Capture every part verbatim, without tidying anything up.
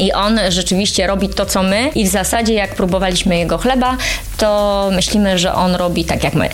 I on rzeczywiście robi to, co my i w zasadzie jak próbowaliśmy jego chleba, to myślimy, że on robi tak jak my.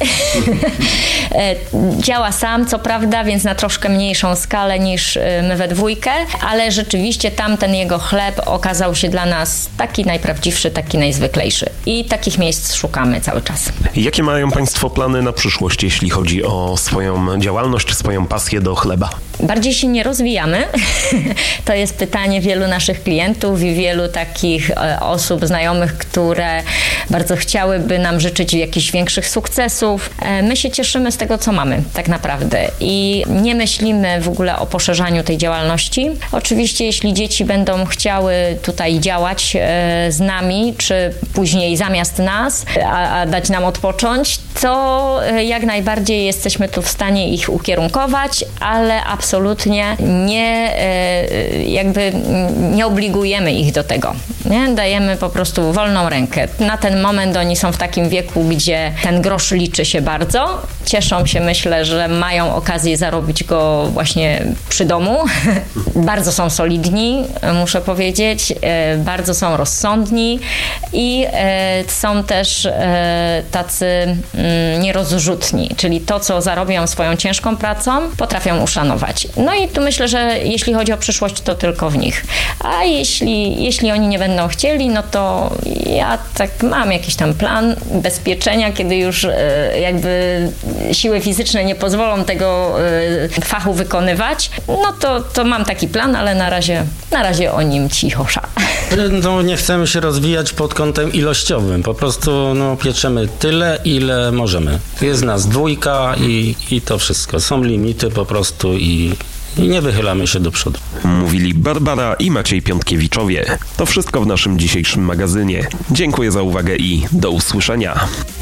Działa sam, co prawda, więc na troszkę mniejszą skalę niż my we dwójkę, ale rzeczywiście tamten jego chleb okazał się dla nas taki najprawdziwszy, taki najzwyklejszy. I takich miejsc szukamy cały czas. Jakie mają Państwo plany na przyszłość, jeśli chodzi o swoją działalność, swoją pasję do chleba? Bardziej się nie rozwijamy. To jest pytanie wielu naszych klientów i wielu takich osób, znajomych, które bardzo chciałyby nam życzyć jakichś większych sukcesów. My się cieszymy z tego, co mamy tak naprawdę i nie myślimy w ogóle o poszerzaniu tej działalności. Oczywiście, jeśli dzieci będą chciały tutaj działać z nami, czy później zamiast nas, a, a dać nam odpocząć, to jak najbardziej jesteśmy tu w stanie ich ukierunkować, ale absolutnie nie, jakby nie obligujemy ich do tego. Nie? Dajemy po prostu wolną rękę. Na ten moment oni są w takim wieku, gdzie ten grosz liczy się bardzo. Cieszą się, myślę, że mają okazję zarobić go właśnie przy domu. Bardzo są solidni, muszę powiedzieć. Bardzo są rozsądni i są też tacy nierozrzutni, czyli to, co zarobią swoją ciężką pracą, potrafią uszanować. No i tu myślę, że jeśli chodzi o przyszłość, to tylko w nich. A jeśli, jeśli oni nie będą chcieli, no to ja tak mam jakiś tam plan bezpieczenia, kiedy już jakby siły fizyczne nie pozwolą tego fachu wykonywać, no to, to mam taki plan, ale na razie, na razie o nim cicho sza. No, nie chcemy się rozwijać pod kątem ilościowym. Po prostu no, pieczemy tyle, ile możemy. Jest nas dwójka i, i to wszystko. Są limity po prostu i, i nie wychylamy się do przodu. Mówili Barbara i Maciej Piątkiewiczowie. To wszystko w naszym dzisiejszym magazynie. Dziękuję za uwagę i do usłyszenia.